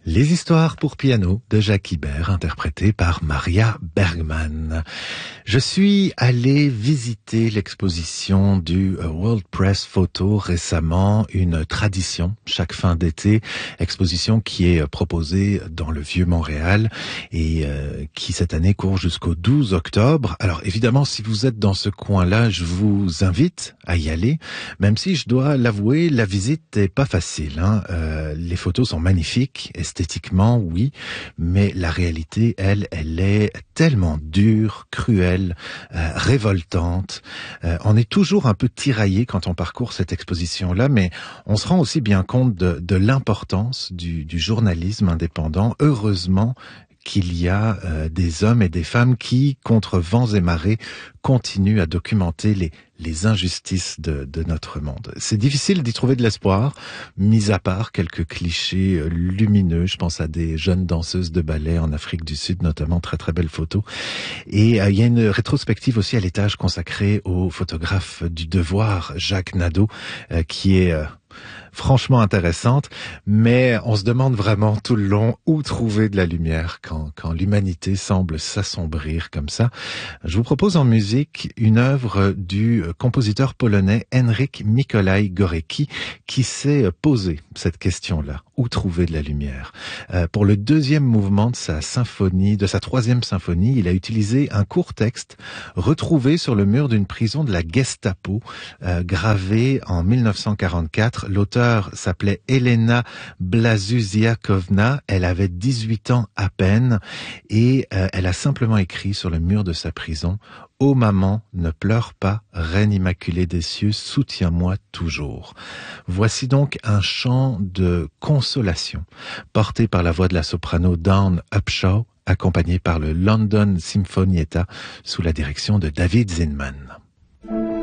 Les histoires pour piano de Jacques Ibert, interprétées par Maria Bergman. Je suis allé visiter l'exposition du World Press Photo récemment, une tradition chaque fin d'été, exposition qui est proposée dans le Vieux-Montréal et qui cette année court jusqu'au 12 octobre. Alors évidemment, si vous êtes dans ce coin-là, je vous invite à y aller, même si je dois l'avouer, la visite n'est pas facile. Les photos sont magnifiques, esthétiquement, oui, mais la réalité, elle est tellement dure, cruelle, révoltante. On est toujours un peu tiraillé quand on parcourt cette exposition-là, mais on se rend aussi bien compte de l'importance du journalisme indépendant. Heureusement qu'il y a des hommes et des femmes qui, contre vents et marées, continuent à documenter les injustices de notre monde. C'est difficile d'y trouver de l'espoir, mis à part quelques clichés lumineux. Je pense à des jeunes danseuses de ballet en Afrique du Sud, notamment, très très belles photos. Et il y a une rétrospective aussi à l'étage consacrée au photographe du Devoir, Jacques Nadeau, qui est franchement intéressante, mais on se demande vraiment tout le long où trouver de la lumière quand l'humanité semble s'assombrir comme ça. Je vous propose en musique une œuvre du compositeur polonais Henryk Mikołaj Górecki qui s'est posé cette question-là. Où trouver de la lumière? Pour le deuxième mouvement de sa symphonie, de sa troisième symphonie, il a utilisé un court texte retrouvé sur le mur d'une prison de la Gestapo, gravé en 1944. L'auteur s'appelait Elena Blazuziakowna. Elle avait 18 ans à peine et elle a simplement écrit sur le mur de sa prison: « Ô maman, ne pleure pas, Reine Immaculée des cieux, soutiens-moi toujours. » Voici donc un chant de consolation, porté par la voix de la soprano Dawn Upshaw, accompagné par le London Sinfonietta sous la direction de David Zinman.